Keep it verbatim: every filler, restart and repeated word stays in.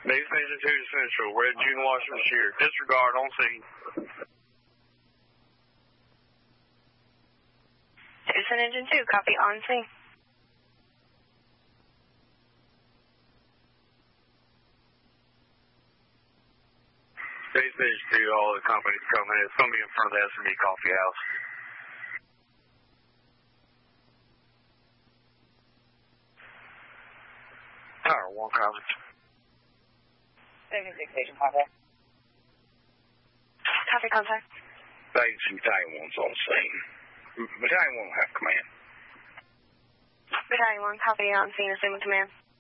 Base Station two Central, Red June Washington Shear. Disregard on scene. Citizen Engine two, copy on scene. Base Station two, all the companies coming in. It's going to be in front of the S and B Coffee House. Tower one, copy. seventy-six Station contact. Copy contact. Base Battalion one's on scene. Battalion one will have command. Battalion one, copy on scene, assuming command.